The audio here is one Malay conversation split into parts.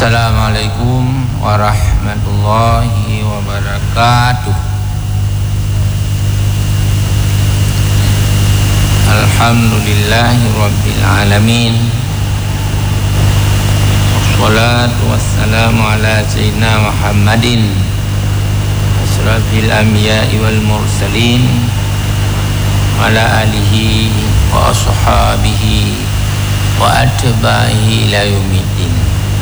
Assalamualaikum warahmatullahi wabarakatuh. Alhamdulillahi rabbil alamin. Wassalatu wassalamu ala sayyidina Muhammadin asrafil anbiya'i wal mursalin ala alihi wa ashabihi wa atba'ihi ila yaumiddin.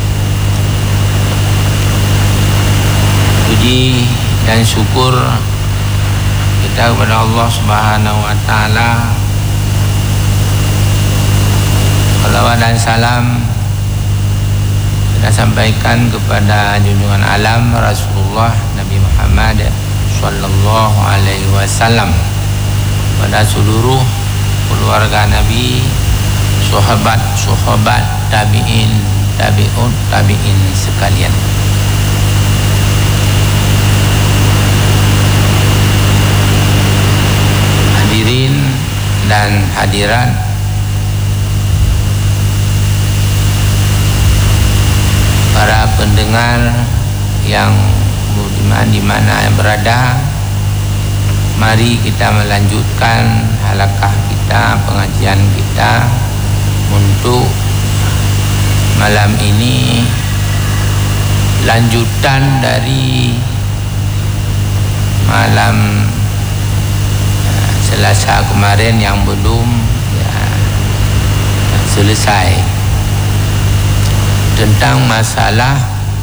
Puji dan syukur kita kepada Allah Subhanahu wa taala. Salawat dan salam kita sampaikan kepada junjungan alam Rasulullah Nabi Muhammad sallallahu alaihi wasallam, pada seluruh keluarga Nabi, sahabat tabi'in, tabi'ut tabi'in sekalian. Hadirin dan hadirat para pendengar yang di mana yang berada, mari kita melanjutkan halaqah kita, pengajian kita untuk malam ini, lanjutan dari malam Selasa kemarin yang belum selesai, tentang masalah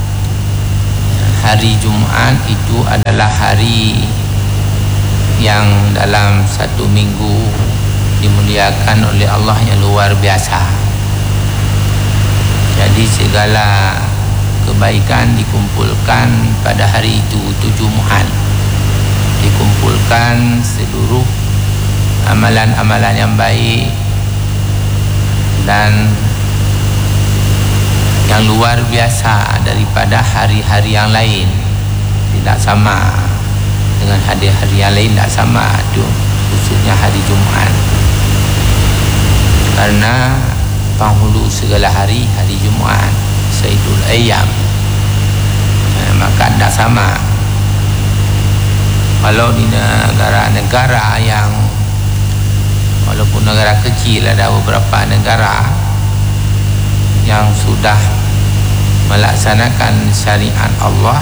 hari Jumaat itu adalah hari yang dalam satu minggu dimuliakan oleh Allah yang luar biasa. Jadi segala kebaikan dikumpulkan pada hari itu Jumaat. Dikumpulkan seluruh amalan-amalan yang baik dan yang luar biasa daripada hari-hari yang lain. Tidak sama dengan hari-hari yang lain, tidak sama itu, khususnya hari Jumaat, karena penghulu segala hari, hari Jumaat, Sayyidul Ayyam, maka tidak sama. Kalau di negara-negara yang walaupun negara kecil, ada beberapa negara yang sudah melaksanakan syariat Allah,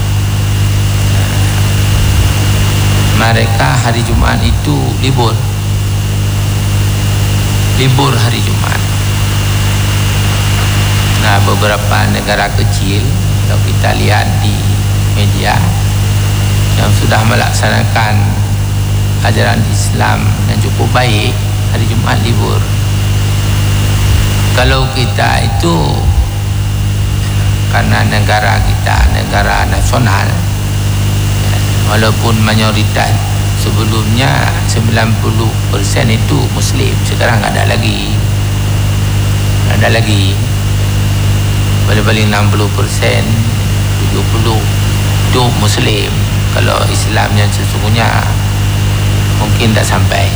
mereka hari Jumaat itu libur hari Jumaat. Nah, beberapa negara kecil, kalau kita lihat di media, yang sudah melaksanakan ajaran Islam yang cukup baik, hari Jumaat libur. Kalau kita itu, karena negara kita negara nasional, walaupun mayoritas sebelumnya 90% itu Muslim, sekarang ada lagi paling-paling 60%, 70% itu Muslim. Kalau Islam yang sesungguhnya mungkin tak sampai.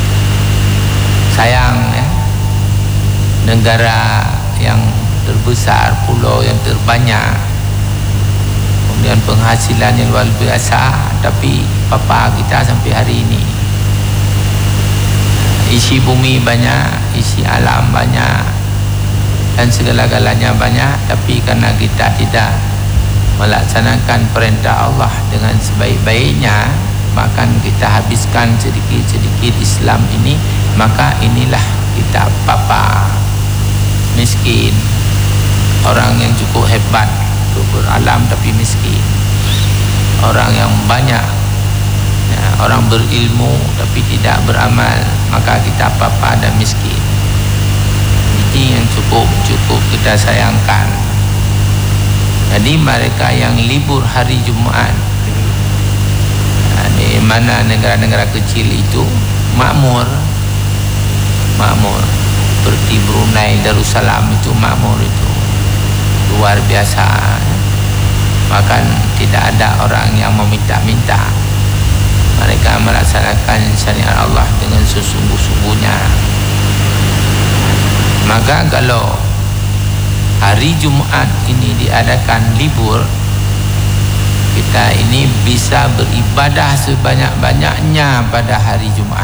Sayang ya, negara yang terbesar, pulau yang terbanyak, kemudian penghasilan yang luar biasa, tapi papa kita sampai hari ini, isi bumi banyak, isi alam banyak, dan segala-galanya banyak, tapi karena kita tidak melaksanakan perintah Allah dengan sebaik-baiknya, maka kita habiskan sedikit-sedikit Islam ini, maka inilah kita papa miskin, orang yang cukup hebat untuk beralam tapi miskin, orang yang banyak ya, orang berilmu tapi tidak beramal, maka kita papa dan miskin. Ini yang cukup kita sayangkan. Jadi mereka yang libur hari Jumaat, di mana negara-negara kecil itu makmur, seperti Brunei Darussalam itu makmur, itu luar biasa. Bahkan tidak ada orang yang meminta-minta, mereka melaksanakan syariat Allah dengan sesungguh-sungguhnya. Maka kalau hari hari Jumaat ini diadakan libur, kita ini bisa beribadah sebanyak-banyaknya pada hari Jumaat.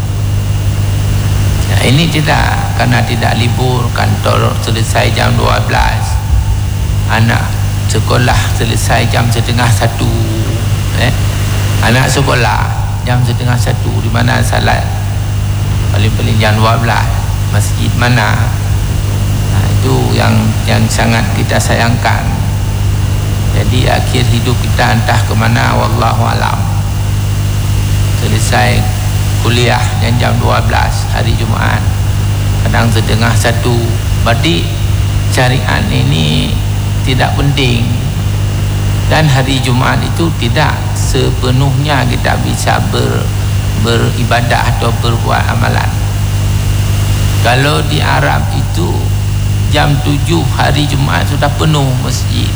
Ya, ini tidak, karena tidak libur, kantor selesai jam 12, anak sekolah selesai jam 12:30, anak sekolah jam 12:30, di mana salat paling-paling jam 12, masjid mana. Itu yang sangat kita sayangkan. Jadi akhir hidup kita entah ke mana, wallahu alam. Selesai kuliah jam 12 hari Jumaat, kadang 12:30. Berarti syariat ini tidak penting, dan hari Jumaat itu tidak sepenuhnya kita bisa beribadah atau berbuat amalan. Kalau di Arab itu jam 7 hari Jumaat sudah penuh masjid.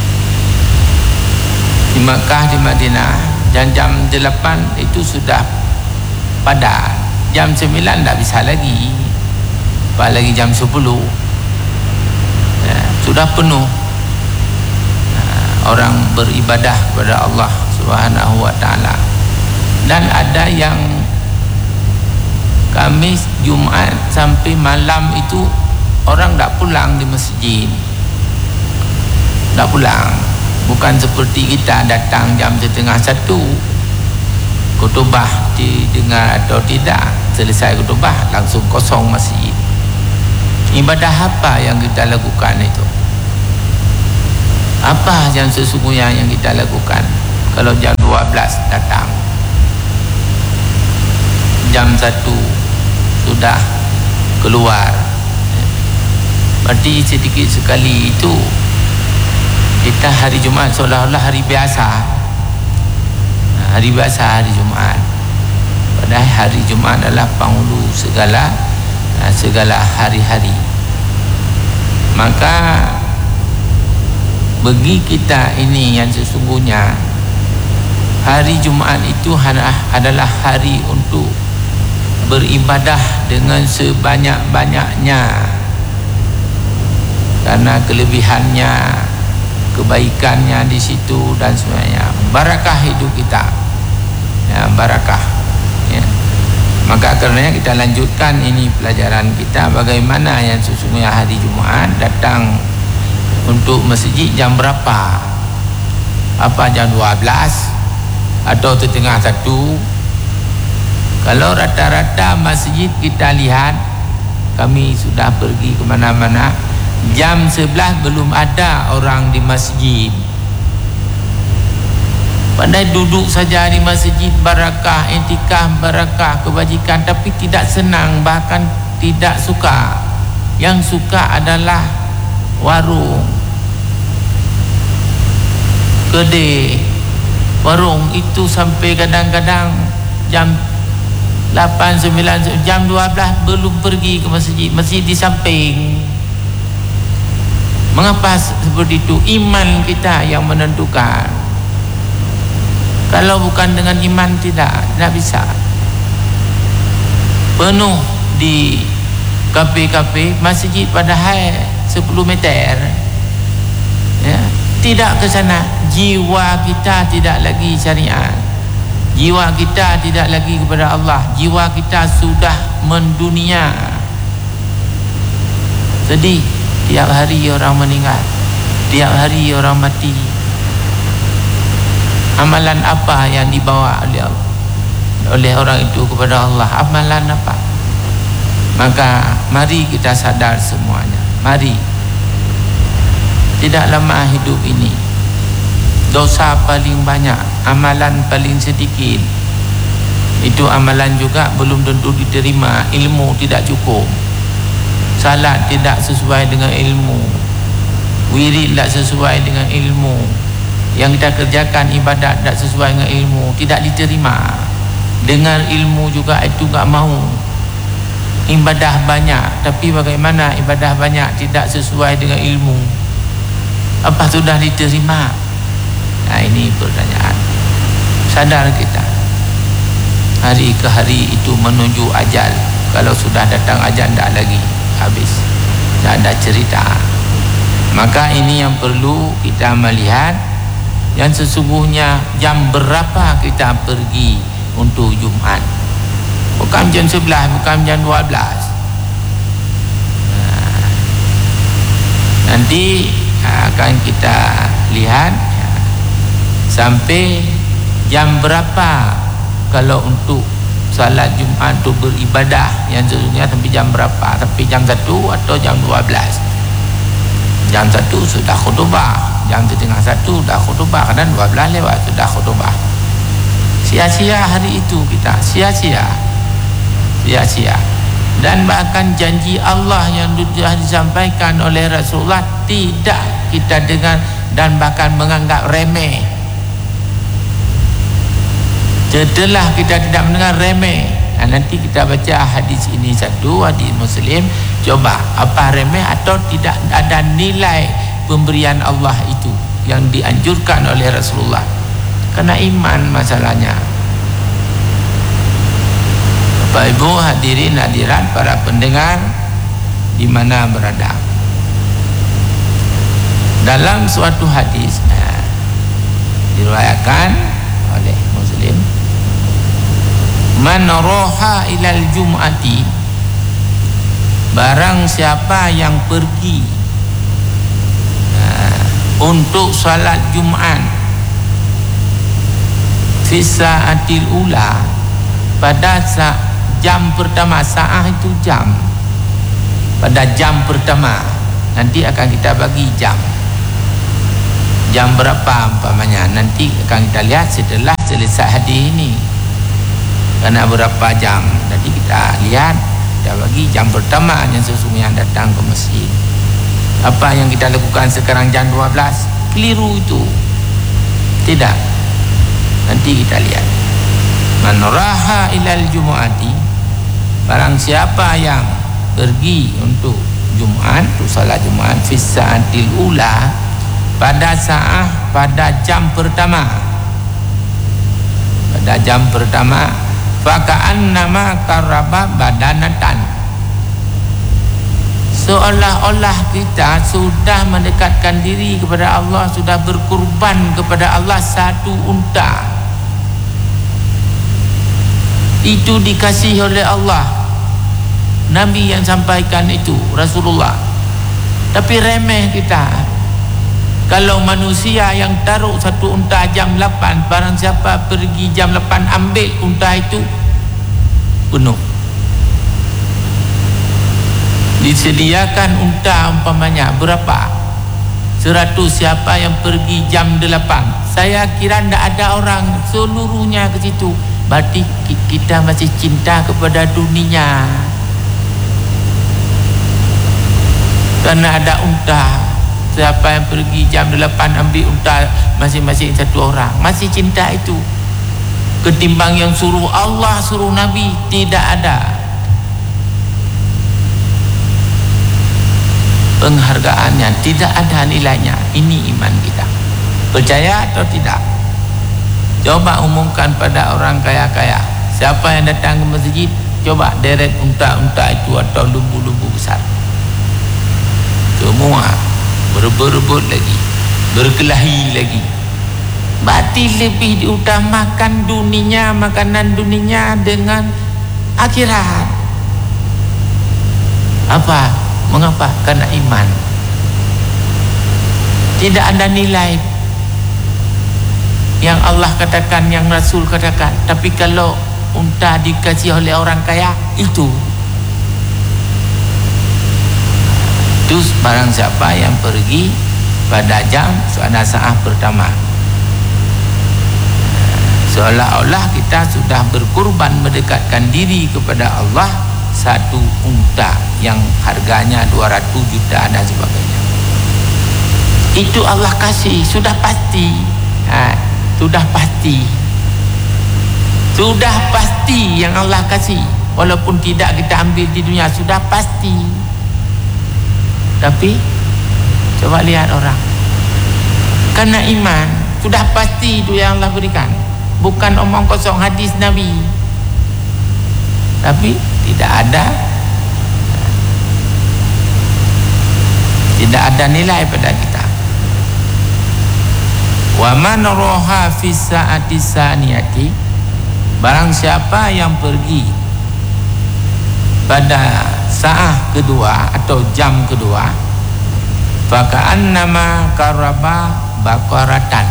Di Makkah, di Madinah, dan jam 8 itu sudah padat. Jam 9 tak bisa lagi, apalagi jam 10 sudah penuh. Orang beribadah kepada Allah Subhanahu wa ta'ala. Dan ada yang Kamis, Jumaat sampai malam itu orang tak pulang di masjid, tak pulang. Bukan seperti kita datang jam 12:30, khutbah didengar atau tidak, selesai khutbah langsung kosong masjid. Ibadah apa yang kita lakukan itu? Apa yang sesungguhnya yang kita lakukan? Kalau jam 12 datang, jam 1 sudah keluar, berarti sedikit sekali itu kita hari Jumaat seolah-olah hari biasa. Hari biasa hari Jumaat, padahal hari Jumaat adalah penghulu segala hari-hari. Maka bagi kita ini yang sesungguhnya, hari Jumaat itu adalah hari untuk beribadah dengan sebanyak-banyaknya, karena kelebihannya, kebaikannya di situ dan semuanya. Barakah hidup kita, ya, barakah, ya. Maka karenanya kita lanjutkan ini pelajaran kita, bagaimana yang sesungguhnya hari Jumaat. Datang untuk masjid jam berapa? Apa jam 12 atau 12:30? Kalau rata-rata masjid kita lihat, kami sudah pergi ke mana-mana, jam 11 belum ada orang di masjid. Pandai duduk saja di masjid, barakah, intikaf, barakah, kebajikan, tapi tidak senang, bahkan tidak suka. Yang suka adalah warung, kedai, warung itu sampai kadang-kadang jam 8, 9, jam 12 belum pergi ke masjid, masjid di samping. Mengapa seperti itu? Iman kita yang menentukan. Kalau bukan dengan iman, tidak bisa. Penuh di kafe-kafe, masjid padahal 10 meter, ya, tidak ke sana. Jiwa kita tidak lagi syariat, jiwa kita tidak lagi kepada Allah, jiwa kita sudah mendunia. Sedih, tiap hari orang meninggal, tiap hari orang mati. Amalan apa yang dibawa oleh orang itu kepada Allah? Amalan apa? Maka mari kita sadar semuanya. Mari. Tidak lama hidup ini, dosa paling banyak, amalan paling sedikit. Itu amalan juga belum tentu diterima. Ilmu tidak cukup, salat tidak sesuai dengan ilmu, wirid tidak sesuai dengan ilmu, yang kita kerjakan ibadat tak sesuai dengan ilmu, tidak diterima. Dengar ilmu juga itu tak mau. Ibadah banyak, tapi bagaimana ibadah banyak tidak sesuai dengan ilmu? Apa sudah diterima? Nah, ini pertanyaan. Sadar kita, hari ke hari itu menuju ajal. Kalau sudah datang ajal, tak lagi, habis, tak ada cerita. Maka ini yang perlu kita melihat, yang sesungguhnya jam berapa kita pergi untuk Jumat. Bukan jam 11, bukan jam 12. Nanti akan kita lihat sampai jam berapa kalau untuk salat Jumat untuk beribadah, yang sesungguhnya sampai jam berapa, sampai jam 1 atau jam 12. Jam 1 sudah khutbah, jam 12:30 dah khutbah, kadang 12 lewat sudah khutbah. Sia-sia hari itu kita, sia-sia. Dan bahkan janji Allah yang sudah disampaikan oleh Rasulullah tidak kita dengar dan bahkan menganggap remeh. Setelah kita tidak mendengar remeh, nanti kita baca hadis ini satu, hadis Muslim, coba apa remeh atau tidak ada nilai pemberian Allah itu yang dianjurkan oleh Rasulullah. Karena iman masalahnya. Bapak Ibu hadirin hadirat para pendengar di mana berada, dalam suatu hadis diriwayatkan oleh Muslim, man roha ilal jum'ati, barang siapa yang pergi untuk salat Jumat fi sa'atil ula, pada jam pertama. Sa'ah itu jam, pada jam pertama. Nanti akan kita bagi jam berapa umpamanya, nanti akan kita lihat setelah selesai hadis ini. Karena berapa jam, nanti kita lihat, kita bagi jam pertama yang sesungguhnya datang ke masjid. Apa yang kita lakukan sekarang jam 12, keliru itu. Tidak. Nanti kita lihat. Man raha ilal jumu'ati, barang siapa yang pergi untuk Jumat, untuk salat Jumat, fi sa'atil ula, pada jam pertama. Pada jam pertama, faka'annama karaba badanatan, seolah-olah kita sudah mendekatkan diri kepada Allah, sudah berkurban kepada Allah satu unta. Itu dikasih oleh Allah, Nabi yang sampaikan itu, Rasulullah. Tapi remeh kita. Kalau manusia yang taruh satu unta jam 8, barang siapa pergi jam 8 ambil unta itu, penuh. Disediakan unta umpamanya berapa? 100, siapa yang pergi jam 8? Saya kira tidak ada orang seluruhnya ke situ. Berarti kita masih cinta kepada dunia. Karena ada unta, siapa yang pergi jam 8 ambil unta masing-masing satu orang, masih cinta itu. Ketimbang yang suruh Allah, suruh Nabi, tidak ada penghargaannya, tidak ada nilainya. Ini iman kita. Percaya atau tidak? Coba umumkan pada orang kaya-kaya, siapa yang datang ke masjid, coba deret unta-unta itu atau lembu-lembu besar, semua berebut-rebut lagi, berkelahi lagi. Berarti lebih diutamakan dunia, makanan dunia dengan akhirat. Apa? Mengapa? Karena iman. Tidak ada nilai yang Allah katakan, yang Rasul katakan. Tapi kalau unta dikasih oleh orang kaya, itu barang siapa yang pergi pada jam saat pertama, seolah-olah kita sudah berkurban mendekatkan diri kepada Allah satu unta yang harganya 200 juta dan sebagainya. Itu Allah kasih, sudah pasti. Sudah pasti yang Allah kasih, walaupun tidak kita ambil di dunia, sudah pasti. Tapi coba lihat orang, karena iman sudah pasti itu yang Allah berikan, bukan omong kosong hadis Nabi. Tapi tidak ada tidak ada nilai pada kita. Wa man roha fi saati saniyati, barang siapa yang pergi pada saat kedua atau jam kedua, faka'annama karaba baqaratan,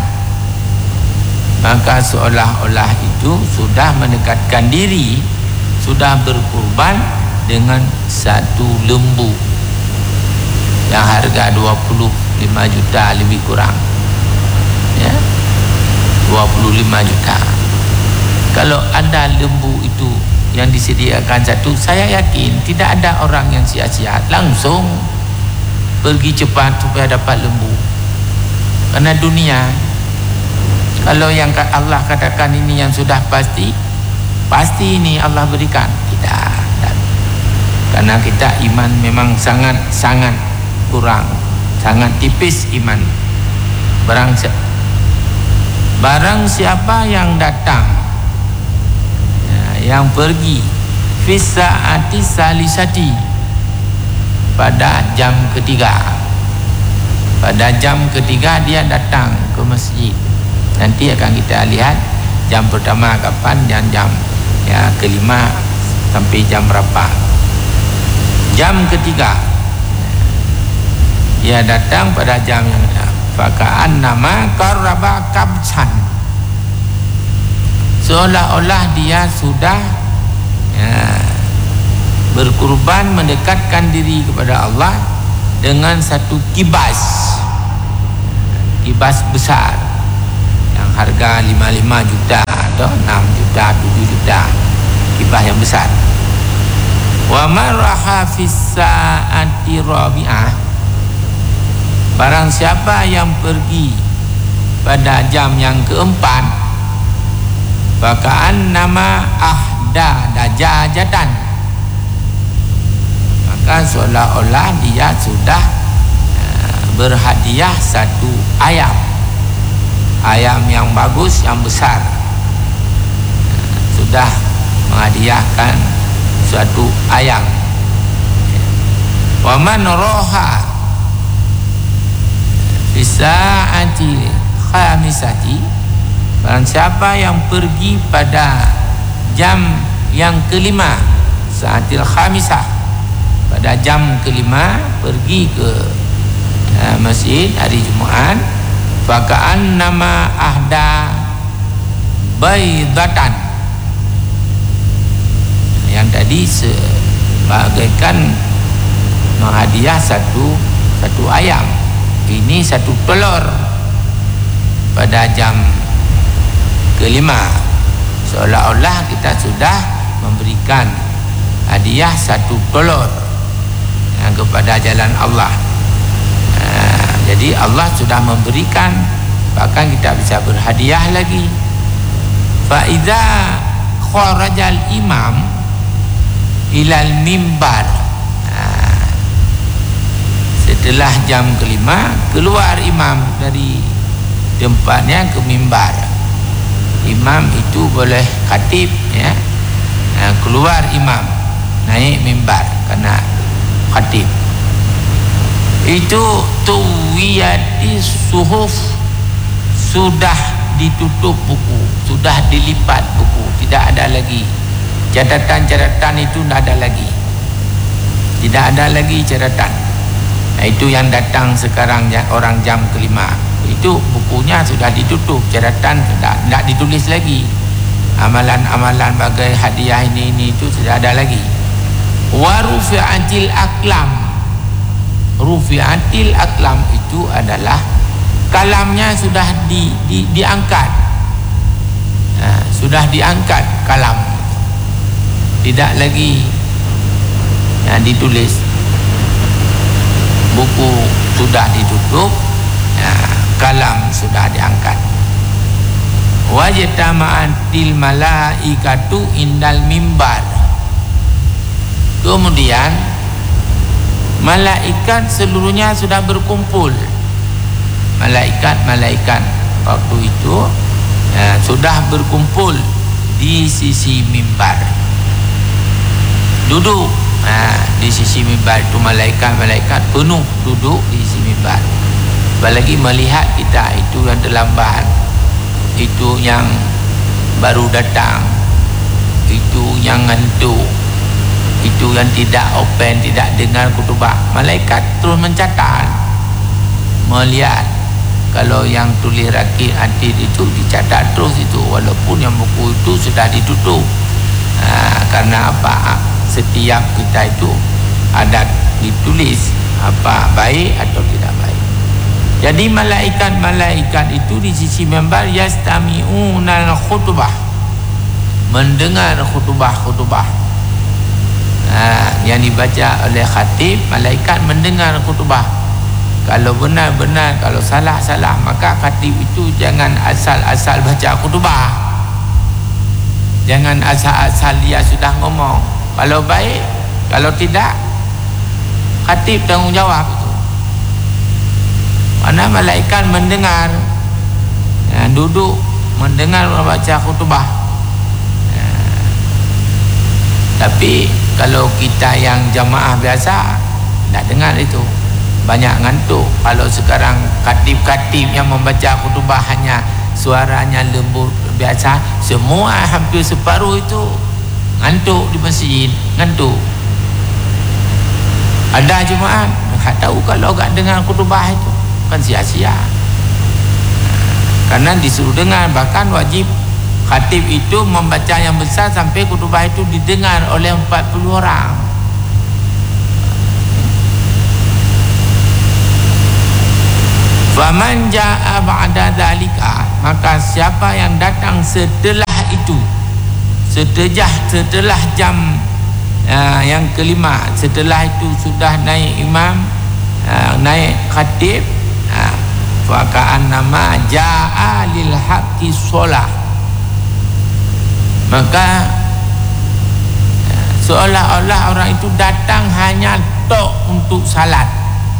maka seolah-olah itu sudah mendekatkan diri, sudah berkurban dengan satu lembu yang harga 25 juta lebih kurang, ya, 25 juta. Kalau ada lembu itu yang disediakan satu, saya yakin tidak ada orang yang sia-sia langsung pergi cepat supaya dapat lembu. Karena dunia, kalau yang Allah katakan ini yang sudah pasti ini Allah berikan. Tidak. Karena kita iman memang sangat kurang, sangat tipis iman. Barang siapa yang datang, yang pergi fisaati salisati, pada jam ketiga, dia datang ke masjid. Nanti akan kita lihat jam pertama kapan dan jam kelima sampai jam berapa. Jam ketiga dia datang pada jam yang faka'an nama qaraba kabsan, seolah-olah dia sudah berkurban, mendekatkan diri kepada Allah dengan satu kibas besar yang harga 55 juta atau 6 juta 7 juta, kibas yang besar. Wa maraha fis saati rabi'ah, barang siapa yang pergi pada jam yang keempat, baka'an nama ahda dajajatan, maka seolah-olah dia sudah berhadiah satu ayam yang bagus, yang besar, sudah menghadiahkan suatu ayam. Wa man roha fisa'ati khamisati, barang siapa yang pergi pada jam yang kelima, saatil khamisah, pada jam kelima pergi ke masjid hari Jumaat, faka'an nama ahda baydatan, yang tadi sebagaikan menghadiah satu ayam, ini satu telur pada jam kelima, seolah-olah kita sudah memberikan hadiah satu telur kepada jalan Allah. Jadi Allah sudah memberikan, bahkan kita bisa berhadiah lagi. Fa idza kharajal imam ilal mimbar, setelah jam kelima keluar imam dari tempatnya ke mimbar. Imam itu boleh khatib, ya, keluar imam naik mimbar karena khatib. Itu tuwiyati suhuf, sudah ditutup buku, sudah dilipat buku, tidak ada lagi catatan-catatan, itu tidak ada lagi, tidak ada lagi catatan. Itu yang datang sekarang orang jam kelima, itu bukunya sudah ditutup, catatan tidak ditulis lagi, amalan-amalan bagai hadiah ini itu tidak ada lagi. Wa rufi'atil aklam, rufi'atil aklam itu adalah kalamnya sudah diangkat, sudah diangkat kalam, tidak lagi ditulis, buku sudah ditutup, kalam sudah diangkat. Wajtama'atil malaikatu indal mimbar, kemudian malaikat seluruhnya sudah berkumpul. Malaikat waktu itu sudah berkumpul di sisi mimbar, duduk Di sisi mimbar itu malaikat-malaikat penuh duduk di sisi mimbar. Apalagi melihat kita itu yang terlambat, itu yang baru datang, itu yang ngantuk, itu yang tidak open, tidak dengar khutbah. Malaikat terus mencatat, melihat. Kalau yang tulis rakit hadis itu dicatat terus itu, walaupun yang buku itu sudah ditutup. Karena apa? Setiap kita itu ada ditulis apa baik atau tidak baik. Jadi malaikat-malaikat itu di sisi mimbar yastami'unal khutbah, mendengar khutbah. Yang dibaca oleh khatib, malaikat mendengar khutbah. Kalau benar-benar, kalau salah-salah, maka khatib itu jangan asal-asal baca khutbah. Jangan asal-asal dia sudah ngomong. Kalau baik, kalau tidak, khatib tanggungjawab itu. Mana malaikat mendengar, duduk mendengar membaca khutbah. Tapi kalau kita yang jamaah biasa, tak dengar itu, banyak ngantuk. Kalau sekarang khatib-khatib yang membaca khutbah hanya suaranya lembut biasa, semua hampir separuh itu ngantuk di masjid, ngantuk. Ada jemaah tak tahu kalau tak dengar khutbah itu kan sia-sia. Karena disuruh dengar, bahkan wajib khatib itu membaca yang besar sampai khutbah itu didengar oleh 40 orang. Faman jaa ba'da dzalika, maka siapa yang datang setelah itu, setelah jam yang kelima, setelah itu sudah naik imam, naik khatib, fa ka'annama jaa lil haqqi shalah, maka seolah-olah orang itu datang hanya tok untuk salat,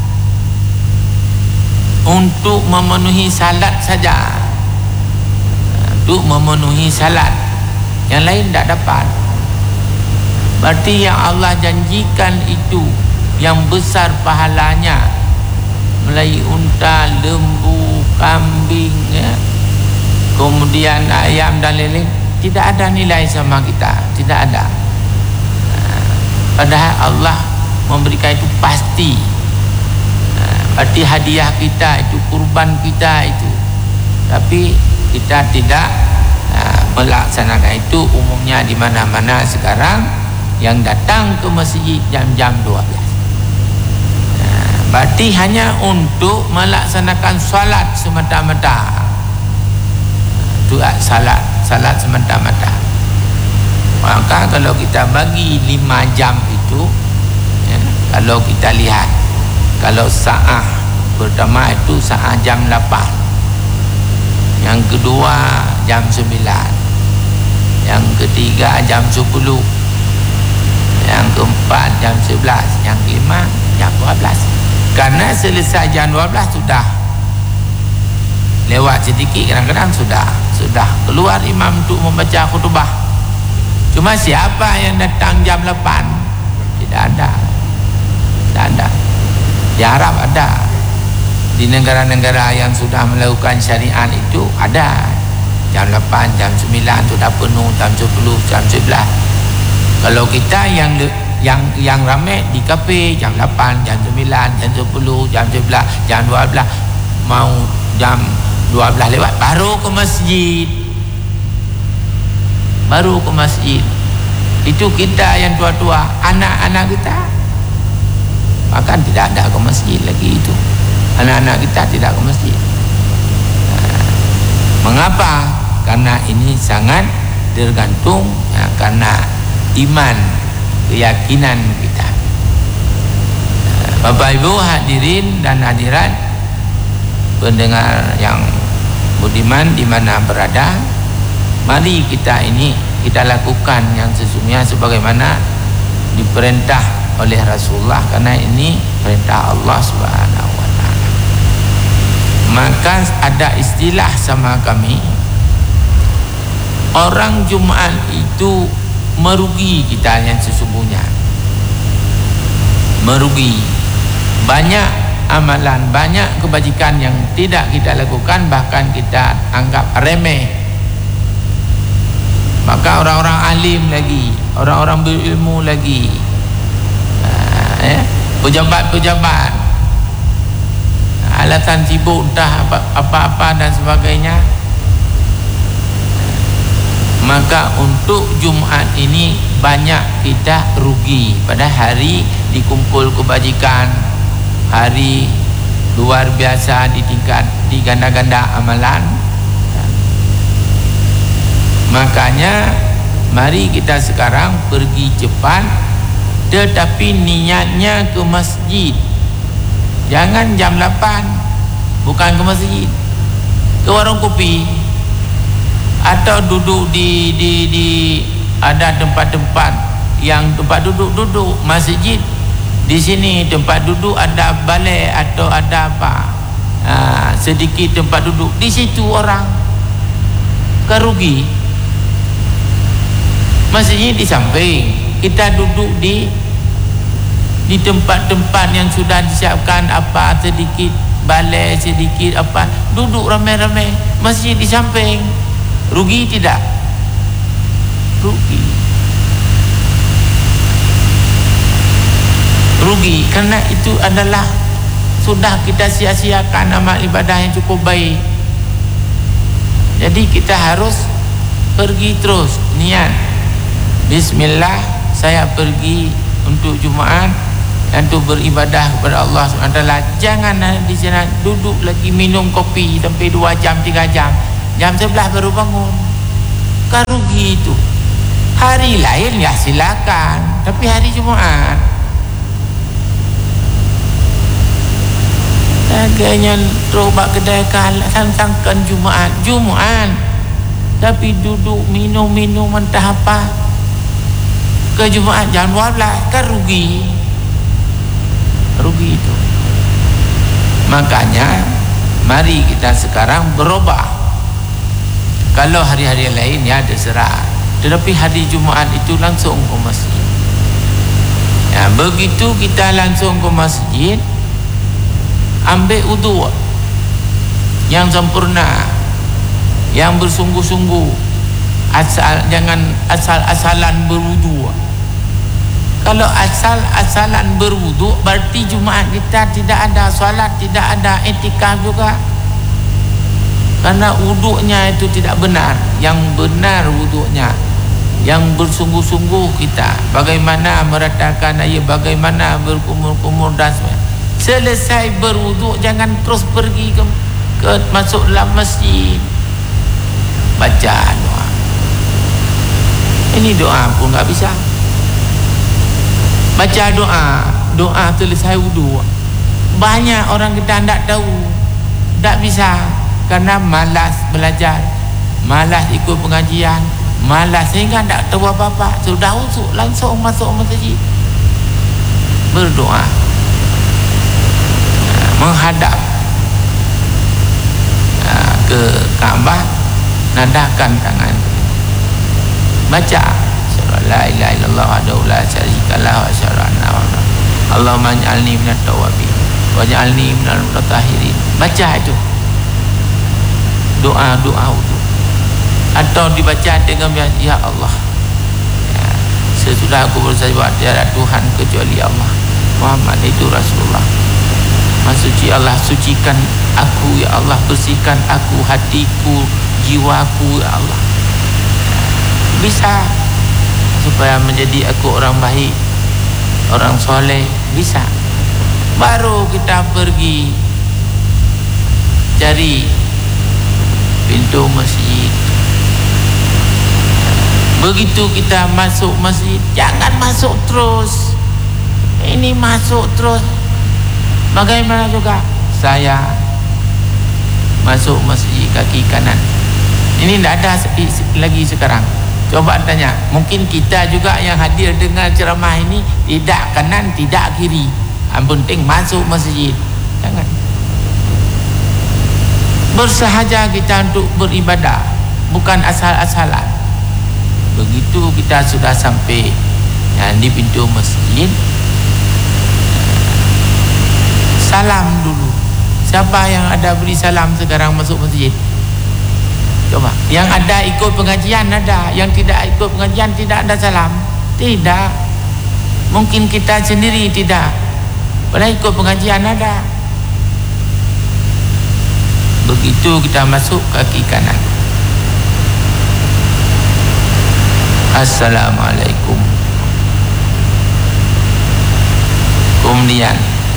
untuk memenuhi salat saja, untuk memenuhi salat, yang lain tak dapat. Berarti yang Allah janjikan itu yang besar pahalanya, mulai unta, lembu, kambing, kemudian ayam dan lain-lain, tidak ada nilai sama kita, tidak ada. Padahal Allah memberikan itu pasti. Berarti hadiah kita itu, kurban kita itu, tapi kita tidak melaksanakan itu. Umumnya di mana-mana sekarang yang datang ke masjid jam-jam 12, berarti hanya untuk melaksanakan salat semata-mata. Itu salat semata-mata. Maka kalau kita bagi 5 jam itu, kalau kita lihat, kalau sa'ah pertama itu sa'ah jam 8, yang kedua jam 9, yang ketiga jam 10, yang keempat jam 11, yang kelima jam 12. Karena selesai jam 12 sudah lewat sedikit, kadang-kadang sudah keluar imam untuk membaca khutbah. Cuma siapa yang datang jam 8? Tidak ada. Di Arab ada, di negara-negara yang sudah melakukan syariat itu ada. Jam 8, jam 9 sudah penuh, jam 10, jam 11. Kalau kita yang ramai di kafe jam 8, jam 9, jam 10, jam 11, jam 12, mau jam 12 lewat baru ke masjid. Itu kita yang tua-tua, anak-anak kita bahkan tidak ada ke masjid lagi itu. Anak-anak kita tidak ke masjid. Mengapa? Karena ini sangat tergantung karena iman, keyakinan kita. Bapak Ibu hadirin dan hadirat, pendengar yang budiman di mana berada, mari kita lakukan yang sesungguhnya sebagaimana diperintah oleh Rasulullah, karena ini perintah Allah Subhanahu wa taala. Maka ada istilah sama kami, orang Jumat itu merugi kita yang sesungguhnya. merugi. Banyak amalan, banyak kebajikan yang tidak kita lakukan, bahkan kita anggap remeh. Maka orang-orang alim lagi, orang-orang berilmu lagi, pejabat-pejabat, alasan sibuk entah apa-apa dan sebagainya. Maka untuk Jumaat ini banyak kita rugi. Pada hari dikumpul kebajikan, hari luar biasa diganda-ganda amalan. Makanya mari kita sekarang pergi cepat, tetapi niatnya ke masjid. Jangan jam 8, bukan ke masjid, ke warung kopi, atau duduk di ada tempat-tempat yang tempat duduk masjid. Di sini tempat duduk ada balai atau ada apa, sedikit tempat duduk di situ orang kerugi. Masjid di samping, kita duduk di tempat-tempat yang sudah disiapkan, apa sedikit balai, sedikit apa, duduk ramai-ramai. Masjid di samping, rugi tidak? Rugi karena itu adalah sudah kita sia-siakan amal ibadah yang cukup baik. Jadi kita harus pergi terus, niat bismillah, saya pergi untuk Jumaat dan untuk beribadah kepada Allah SWT. Jangan di sana duduk lagi minum kopi sampai 2 jam 3 jam, jam 11 baru bangun. Kan rugi itu. Hari lain ya silakan, tapi hari Jumaat agaknya terobak kedai sangkan Jumaat, tapi duduk minum entah apa ke Jumaat jam 12, kan rugi itu. Makanya mari kita sekarang berubah. Kalau hari-hari lain ya terserah, tetapi hari Jumaat itu langsung ke masjid. Ya, begitu kita langsung ke masjid, ambil wudu yang sempurna, yang bersungguh-sungguh. Jangan asal-asalan berwudu. Kalau asal-asalan berwudu, berarti Jumaat kita tidak ada solat, tidak ada etikaf juga, karena wudunya itu tidak benar. Yang benar wudunya, yang bersungguh-sungguh kita, bagaimana meratakan air, bagaimana berkumur-kumur dan sebagainya. Selesai berwudu, jangan terus pergi ke masuk dalam masjid baca doa. Ini doa pun tak bisa. Baca doa selesai wudu. Banyak orang kita tak tahu, tak bisa, karena malas belajar, malas ikut pengajian, malas sehingga tak tahu apa-apa. Sudah wudu langsung masuk masjid berdoa, menghadap ke Kaabah, nadahkan tangan, baca la ilaha illallah wahdahu la syarikalah wa asyhadu anna Muhammadan Allahumma ij'alni minat tawwabin waj'alni minal mutatahhirin. Baca itu doa itu, atau dibaca dengan ya Allah, ya, sesudah aku bersabda tiada Tuhan kecuali Allah, Muhammad itu Rasulullah. Suci Allah, sucikan aku ya Allah, bersihkan aku, hatiku, jiwaku ya Allah, bisa supaya menjadi aku orang baik, orang soleh, bisa. Baru kita pergi cari pintu masjid. Begitu kita masuk masjid, jangan masuk terus. Ini masuk terus. Bagaimana juga saya masuk masjid kaki kanan. Ini tidak ada lagi sekarang. Coba tanya, mungkin kita juga yang hadir dengar ceramah ini tidak kanan, tidak kiri. Yang penting masuk masjid. Jangan. Bersahaja kita untuk beribadah, bukan asal-asalan. Begitu kita sudah sampai di pintu masjid, salam dulu. Siapa yang ada beri salam sekarang masuk masjid? Coba. Yang ada ikut pengajian ada, yang tidak ikut pengajian tidak ada salam. Tidak. Mungkin kita sendiri tidak. Padahal ikut pengajian ada. Begitu kita masuk kaki kanan. Assalamualaikum. Kemudian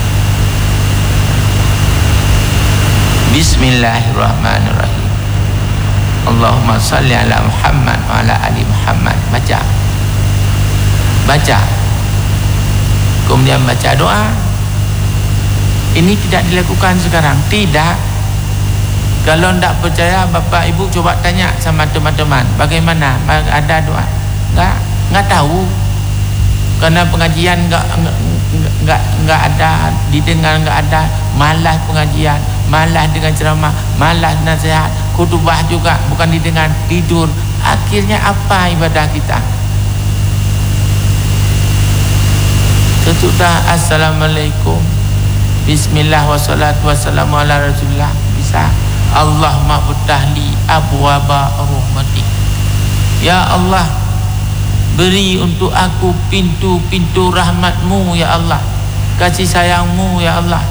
Bismillahirrahmanirrahim. Allahumma salli ala Muhammad wa ala ali Muhammad. Baca. Kemudian baca doa. Ini tidak dilakukan sekarang. Tidak. Kalau tidak percaya, Bapak Ibu coba tanya sama teman-teman, bagaimana ada doa? Enggak tahu. Karena pengajian enggak ada, didengar enggak ada, malas pengajian, malas dengan ceramah, malas nasihat, khutbah juga bukan didengar, tidur. Akhirnya apa ibadah kita? Sesudah Assalamualaikum, Bismillah wassalatu wassalamu ala Rasulullah, bisa Allahumma buttahli abwaba rahmatik. Ya Allah, beri untuk aku pintu-pintu rahmatmu ya Allah, kasih sayangmu ya Allah,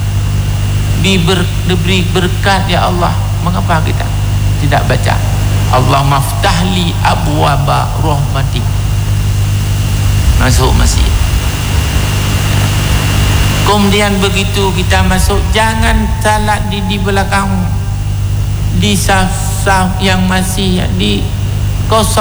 diberi berkat ya Allah. Mengapa kita tidak baca Allahumma ftahli abwaba rahmatik? Masuk masjid. Kemudian begitu kita masuk, jangan salat di belakang, di saf-saf yang masih di kosong.